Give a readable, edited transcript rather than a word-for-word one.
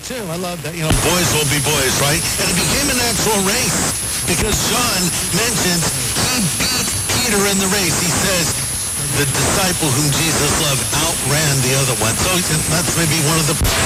too. I love that. You know, boys will be boys, right? And it became an actual race because John mentions he beat Peter in the race. He says the disciple whom Jesus loved outran the other one. So that's maybe one of the